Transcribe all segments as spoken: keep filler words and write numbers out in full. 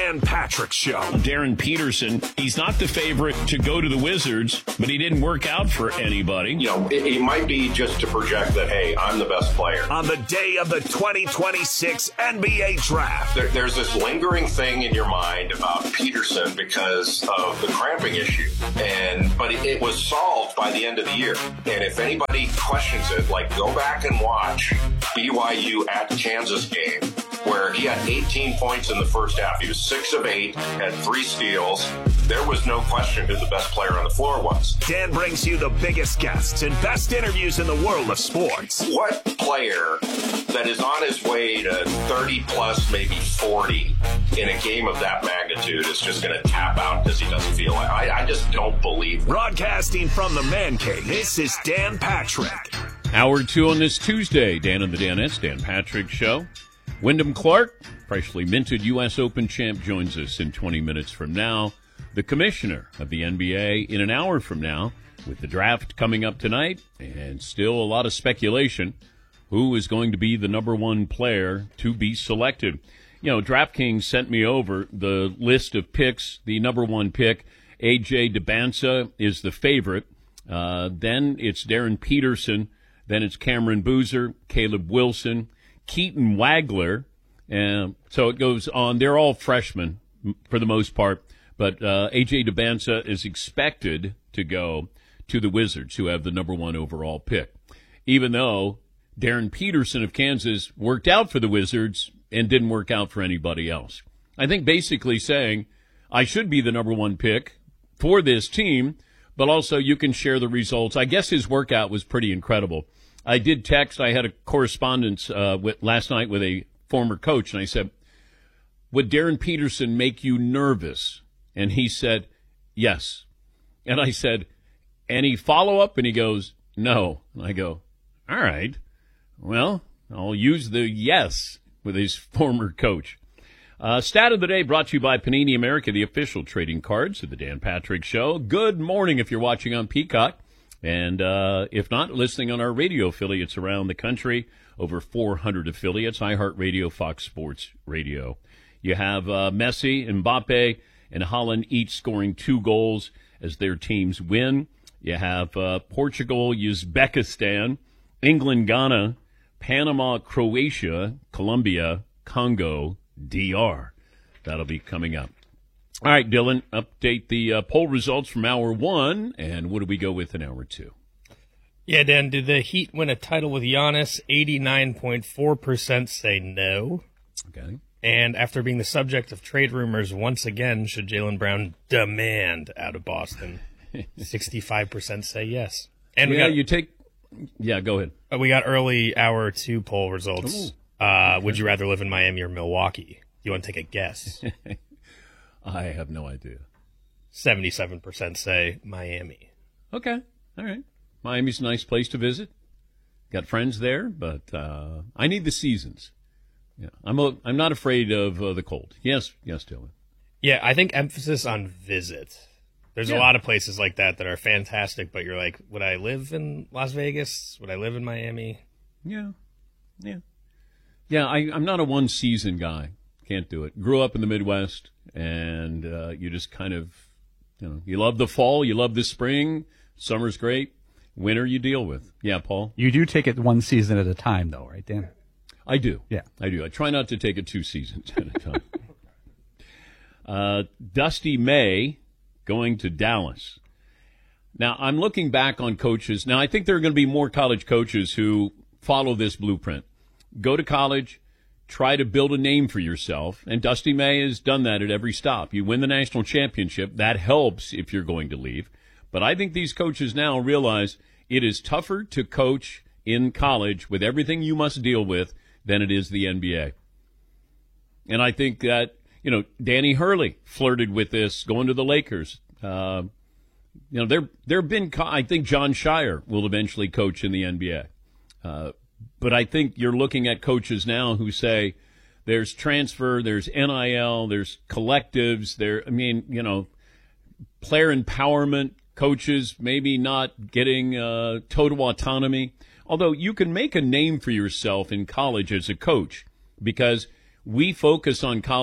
Dan Patrick Show. Darren Peterson, he's not the favorite to go to the Wizards, but he didn't work out for anybody. You know, it, it might be just to project that, hey, I'm the best player. On the day of the twenty twenty-six N B A Draft. There, there's this lingering thing in your mind about Peterson because of the cramping issue. and But it, it was solved by the end of the year. And if anybody questions it, like, go back and watch B Y U at Kansas game, where he had eighteen points in the first half. He was six of eight, had three steals. There was no question who the best player on the floor was. Dan brings you the biggest guests and best interviews in the world of sports. What player that is on his way to thirty plus, maybe forty, in a game of that magnitude is just going to tap out because he doesn't feel like I, I just don't believe it. Broadcasting from the Man Cave, this is Dan Patrick. Hour two on this Tuesday, Dan and the Danettes, Dan Patrick Show. Wyndham Clark, freshly minted U S Open champ, joins us in twenty minutes from now. The commissioner of the N B A in an hour from now, with the draft coming up tonight, and still a lot of speculation. Who is going to be the number one player to be selected? You know, DraftKings sent me over the list of picks. The number one pick, A J Dybantsa, is the favorite. Uh, then it's Darren Peterson. Then it's Cameron Boozer, Caleb Wilson, Keaton Wagler. Uh, so it goes on. They're all freshmen for the most part. But uh, A J Dybantsa is expected to go to the Wizards, who have the number one overall pick. Even though Darren Peterson of Kansas worked out for the Wizards and didn't work out for anybody else. I think basically saying, I should be the number one pick for this team, but also you can share the results. I guess his workout was pretty incredible. I did text. I had a correspondence uh, with, last night with a former coach, and I said, would Darren Peterson make you nervous? And he said, yes. And I said, any follow-up? And he goes, no. And I go, all right. Well, I'll use the yes with his former coach. Uh, stat of the day brought to you by Panini America, the official trading cards of the Dan Patrick Show. Good morning if you're watching on Peacock. And uh, if not, listening on our radio affiliates around the country, over four hundred affiliates, iHeartRadio, Fox Sports Radio. You have uh, Messi, Mbappe, and Holland each scoring two goals as their teams win. You have uh, Portugal, Uzbekistan, England, Ghana, Panama, Croatia, Colombia, Congo, D R. That'll be coming up. All right, Dylan, update the uh, poll results from hour one, and what do we go with in hour two? Yeah, Dan, did the Heat win a title with Giannis? eighty-nine point four percent say no. Okay. And after being the subject of trade rumors once again, should Jaylen Brown demand out of Boston? sixty-five percent say yes. And we yeah, got, you take – yeah, go ahead. We got early hour two poll results. Ooh, uh, okay. Would you rather live in Miami or Milwaukee? You want to take a guess? I have no idea. seventy-seven percent say Miami. Okay. All right. Miami's a nice place to visit. Got friends there, but uh, I need the seasons. Yeah, I'm a, I'm not afraid of uh, the cold. Yes, yes, Dylan. Yeah, I think emphasis on visit. There's Yeah. a lot of places like that that are fantastic, but you're like, would I live in Las Vegas? Would I live in Miami? Yeah, yeah, yeah. I, I'm not a one season guy. Can't do it. Grew up in the Midwest, and uh, you just kind of, you know, you love the fall, you love the spring. Summer's great. Winter you deal with. Yeah, Paul. You do take it one season at a time, though, right, Dan? I do. Yeah. I do. I try not to take it two seasons at a time. uh, Dusty May going to Dallas. Now, I'm looking back on coaches. Now, I think there are going to be more college coaches who follow this blueprint. Go to college, try to build a name for yourself, and Dusty May has done that at every stop. You win the national championship. That helps if you're going to leave. But I think these coaches now realize it is tougher to coach in college with everything you must deal with than it is the N B A. And I think that, you know, Danny Hurley flirted with this going to the Lakers. Uh, you know, there there have been, I think John Shire will eventually coach in the N B A. Uh, but I think you're looking at coaches now who say there's transfer, there's N I L, there's collectives, there, I mean, you know, player empowerment, coaches maybe not getting uh, total autonomy. Although you can make a name for yourself in college as a coach because we focus on college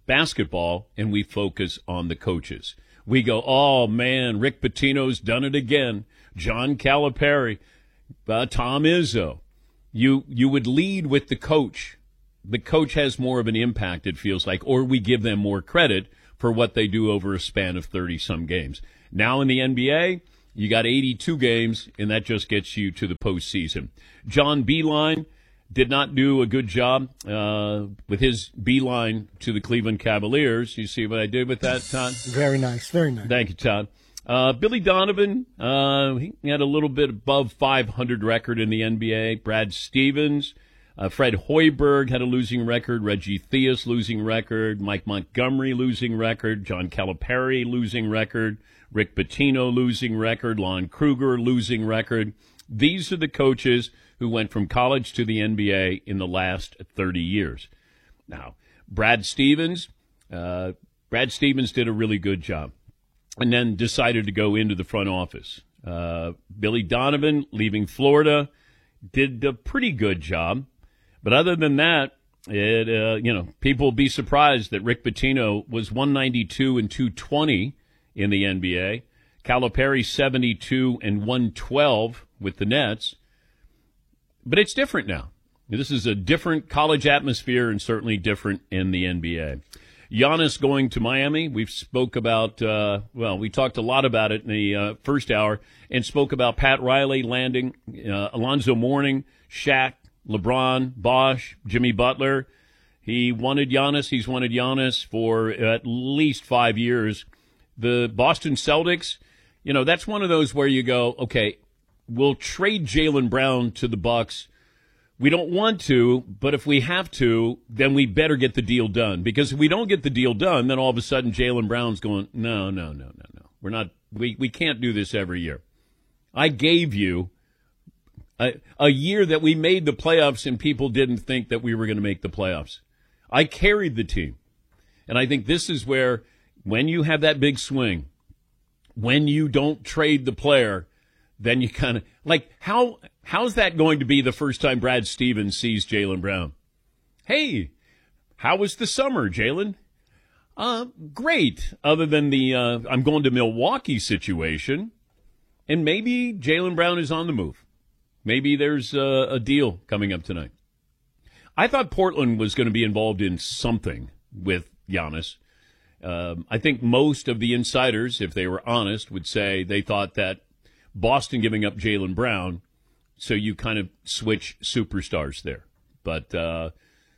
basketball and we focus on the coaches. We go, oh, man, Rick Pitino's done it again. John Calipari, uh, Tom Izzo. You, you would lead with the coach. The coach has more of an impact, it feels like, or we give them more credit for what they do over a span of thirty-some games. Now in the N B A, you got eighty-two games, and that just gets you to the postseason. John Beilein did not do a good job uh, with his beeline to the Cleveland Cavaliers. You see what I did with that, Todd? Very nice, very nice. Thank you, Todd. Uh, Billy Donovan, uh, he had a little bit above five hundred record in the N B A. Brad Stevens, uh, Fred Hoiberg had a losing record. Reggie Theus losing record. Mike Montgomery losing record. John Calipari losing record. Rick Pitino losing record. Lon Kruger losing record. These are the coaches who went from college to the N B A in the last thirty years. Now, Brad Stevens, uh, Brad Stevens did a really good job and then decided to go into the front office. Uh, Billy Donovan, leaving Florida, did a pretty good job. But other than that, it uh, you know, people will be surprised that Rick Pitino was one ninety-two and two twenty in the N B A. Calipari seventy-two and one twelve with the Nets. But it's different now. This is a different college atmosphere and certainly different in the N B A. Giannis going to Miami. We've spoke about, uh, well, we talked a lot about it in the uh, first hour and spoke about Pat Riley landing, uh, Alonzo Mourning, Shaq, LeBron, Bosh, Jimmy Butler. He wanted Giannis. He's wanted Giannis for at least five years. The Boston Celtics, you know, that's one of those where you go, okay, we'll trade Jaylen Brown to the Bucks. We don't want to, but if we have to, then we better get the deal done. Because if we don't get the deal done, then all of a sudden Jaylen Brown's going, no, no, no, no, no. We're not, we, we can't do this every year. I gave you a, a year that we made the playoffs and people didn't think that we were going to make the playoffs. I carried the team. And I think this is where, when you have that big swing, when you don't trade the player, then you kind of, like, how how's that going to be the first time Brad Stevens sees Jaylen Brown? Hey, how was the summer, Jaylen? Uh, great, other than the uh, I'm going to Milwaukee situation. And maybe Jaylen Brown is on the move. Maybe there's uh, a deal coming up tonight. I thought Portland was going to be involved in something with Giannis. Um, I think most of the insiders, if they were honest, would say they thought that Boston giving up Jaylen Brown, so you kind of switch superstars there. But uh,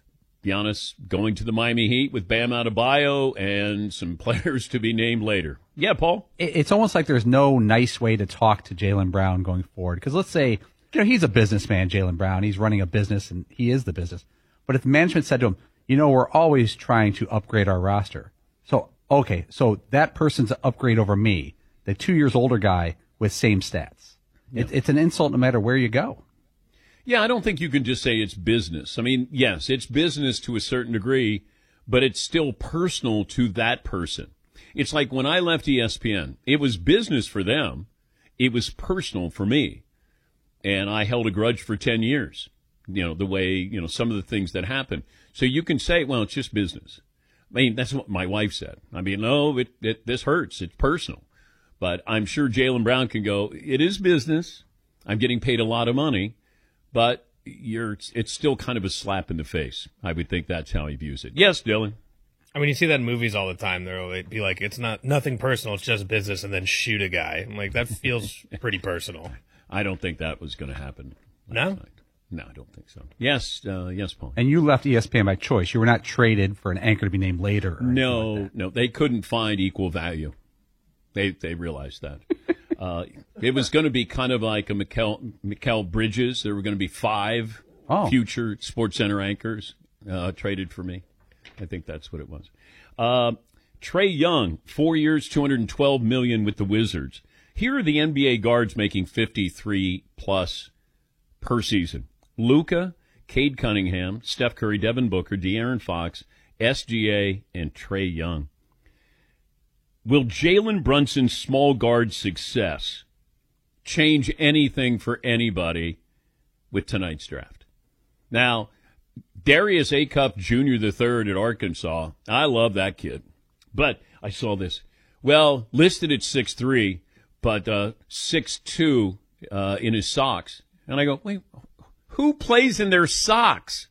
Giannis going to the Miami Heat with Bam Adebayo and some players to be named later. Yeah, Paul? It's almost like there's no nice way to talk to Jaylen Brown going forward. Because let's say, you know, he's a businessman, Jaylen Brown. He's running a business, and he is the business. But if the management said to him, you know, we're always trying to upgrade our roster. So, okay, so that person's an upgrade over me, the two years older guy with same stats. Yeah. It, it's an insult no matter where you go. Yeah, I don't think you can just say it's business. I mean, yes, it's business to a certain degree, but it's still personal to that person. It's like when I left E S P N, it was business for them. It was personal for me. And I held a grudge for ten years, you know, the way, you know, some of the things that happened. So you can say, well, it's just business. I mean, that's what my wife said. I mean, no, it, it this hurts. It's personal. But I'm sure Jaylen Brown can go, it is business. I'm getting paid a lot of money. But you're it's still kind of a slap in the face. I would think that's how he views it. Yes, Dylan. I mean, you see that in movies all the time. They'll be like, it's not nothing personal, it's just business, and then shoot a guy. I'm like, that feels pretty personal. I don't think that was going to happen. No? Night. No, I don't think so. Yes, uh, yes, Paul. And you left E S P N by choice. You were not traded for an anchor to be named later. No, like no, they couldn't find equal value. They they realized that. uh, it was going to be kind of like a Mikal, Mikal Bridges. There were going to be five oh. future SportsCenter anchors uh, traded for me. I think that's what it was. Uh, Trae Young, four years, two hundred twelve million dollars with the Wizards. Here are the N B A guards making fifty-three plus per season. Luka, Cade Cunningham, Steph Curry, Devin Booker, De'Aaron Fox, S G A, and Trae Young. Will Jalen Brunson's small guard success change anything for anybody with tonight's draft? Now, Darius Acuff Junior the third at Arkansas. I love that kid. But I saw this. Well, listed at six three, but uh, six two uh, in his socks. And I go, wait, who plays in their socks?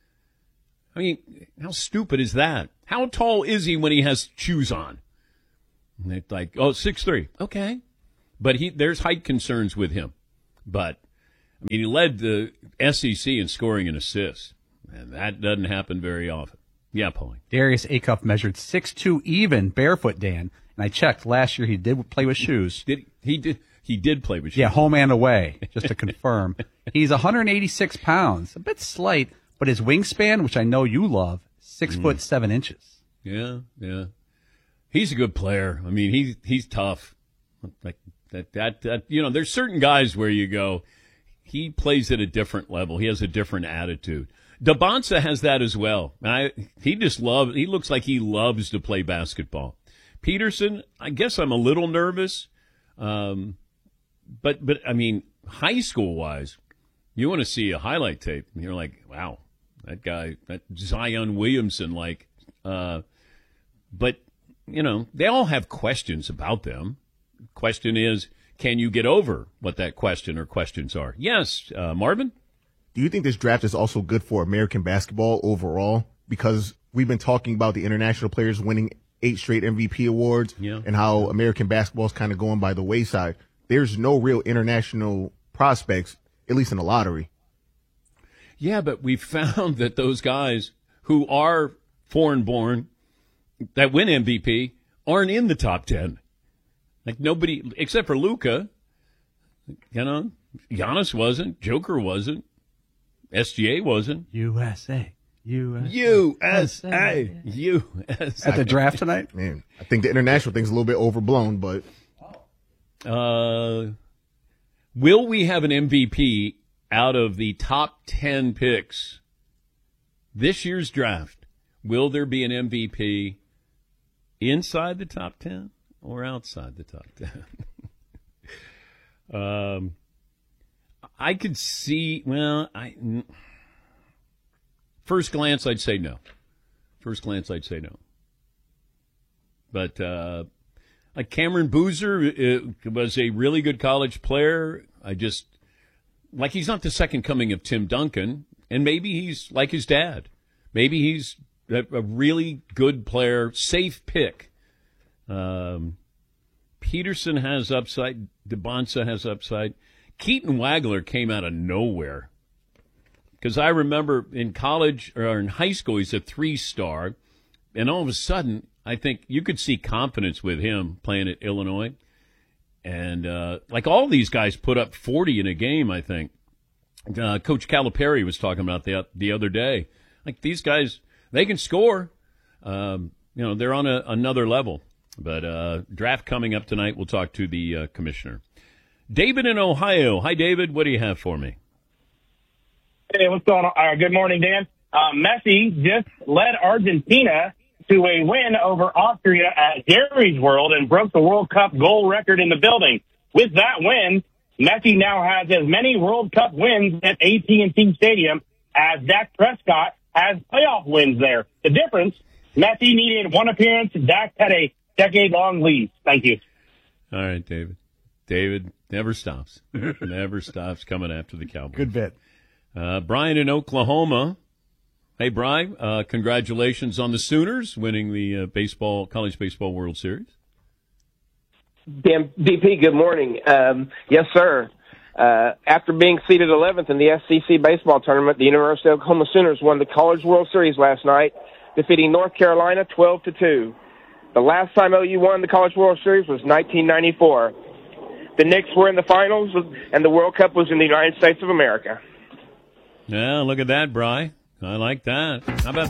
I mean, how stupid is that? How tall is he when he has shoes on? And they're like, oh, six three. Okay. But he there's height concerns with him. But, I mean, he led the S E C in scoring and assists. And that doesn't happen very often. Yeah, Paulie. Darius Acuff measured six two even, barefoot, Dan. And I checked. Last year he did play with shoes. Did he did he did play with shoes? Yeah, home and away, just to confirm. He's one hundred eighty-six pounds, a bit slight, but his wingspan, which I know you love, six mm. foot seven inches. Yeah, yeah. He's a good player. I mean, he's he's tough. Like that, that, that. You know, there's certain guys where you go, he plays at a different level. He has a different attitude. DeBonsa has that as well. I, he just loves, he looks like he loves to play basketball. Peterson, I guess I'm a little nervous. Um, but, but I mean, high school wise, you want to see a highlight tape. And you're like, wow, that guy, that Zion Williamson, like, uh, but, you know, they all have questions about them. Question is, can you get over what that question or questions are? Yes, uh, Marvin? Do you think this draft is also good for American basketball overall? Because we've been talking about the international players winning eight straight M V P awards yeah. and how American basketball is kind of going by the wayside. There's no real international prospects, at least in the lottery. Yeah, but we found that those guys who are foreign-born that win M V P aren't in the top ten. Like nobody, except for Luka, you know, Giannis wasn't, Joker wasn't. S G A wasn't. U S A. U S A. U S A. U S A. At the draft tonight? Man, I think the international thing's a little bit overblown, but. Uh, will we have an M V P out of the top ten picks this year's draft? Will there be an M V P inside the top ten or outside the top ten? um. I could see, well, I, first glance, I'd say no. First glance, I'd say no. But, uh, like Cameron Boozer it, was a really good college player. I just, like, he's not the second coming of Tim Duncan, and maybe he's like his dad. Maybe he's a, a really good player, safe pick. Um, Peterson has upside. DeBonsa has upside. Keaton Wagler came out of nowhere. Because I remember in college or in high school, he's a three-star. And all of a sudden, I think you could see confidence with him playing at Illinois. And uh, like all these guys put up forty in a game, I think. Uh, Coach Calipari was talking about that the other day. Like these guys, they can score. Um, you know, they're on a, another level. But uh, draft coming up tonight. We'll talk to the uh, commissioner. David in Ohio. Hi, David. What do you have for me? Hey, what's going on? Uh, good morning, Dan. Uh, Messi just led Argentina to a win over Austria at Jerry's World and broke the World Cup goal record in the building. With that win, Messi now has as many World Cup wins at A T and T Stadium as Dak Prescott has playoff wins there. The difference, Messi needed one appearance. Dak had a decade-long lead. Thank you. All right, David. David never stops. Never stops coming after the Cowboys. Good bit. Uh, Brian in Oklahoma. Hey, Brian, uh, congratulations on the Sooners winning the uh, baseball college baseball World Series. Dan, D P, good morning. Um, yes, sir. Uh, after being seeded eleventh in the S E C baseball tournament, the University of Oklahoma Sooners won the College World Series last night, defeating North Carolina twelve to two. The last time O U won the College World Series was nineteen ninety-four. The Knicks were in the finals, and the World Cup was in the United States of America. Yeah, look at that, Bri. I like that. How about that?